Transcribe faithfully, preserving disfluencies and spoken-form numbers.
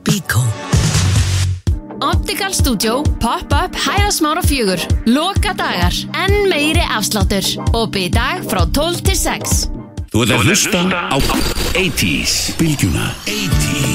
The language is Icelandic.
Bíkó. Optical Studio, Pop-up, Hæðasmára fjögur. Loka dagar, enn meiri afsláttur. Opið í dag frá tólf til sex. Þú ert að hlusta á eighties Bylgjuna eighties